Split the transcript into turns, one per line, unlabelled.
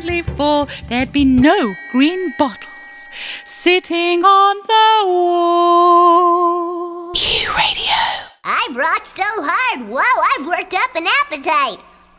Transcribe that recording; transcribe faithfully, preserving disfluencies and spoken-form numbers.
kindly full, there'd be no green bottles sitting on the wall.
Q Radio.
I've rocked so hard, whoa, I've worked up an appetite.